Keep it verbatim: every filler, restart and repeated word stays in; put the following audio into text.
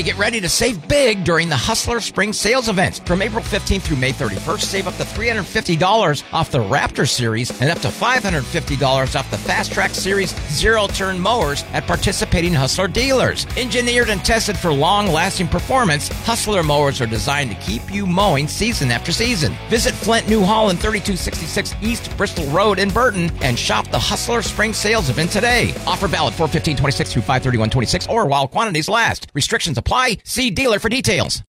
Get ready to save big during the Hustler Spring Sales Event. From April fifteenth through May thirty-first, save up to three hundred fifty dollars off the Raptor Series and up to five hundred fifty dollars off the Fast Track Series zero-turn mowers at participating Hustler dealers. Engineered and tested for long-lasting performance, Hustler mowers are designed to keep you mowing season after season. Visit Flint New Holland, thirty-two sixty-six East Bristol Road in Burton, and shop the Hustler Spring Sales Event today. Offer valid four fifteen twenty-six through five thirty-one twenty-six or while quantities last. Restrictions apply. See dealer for details.